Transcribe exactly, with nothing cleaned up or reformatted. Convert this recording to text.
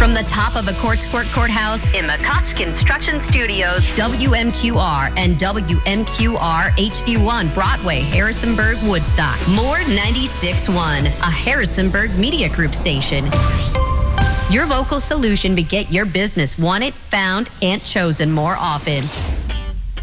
From the top of a courts court courthouse in McCott's Construction Studios, W M Q R and W M Q R H D one, Broadway, Harrisonburg, Woodstock. More ninety-six point one, a Harrisonburg Media Group station. Your vocal solution to get your business wanted, found, and chosen more often.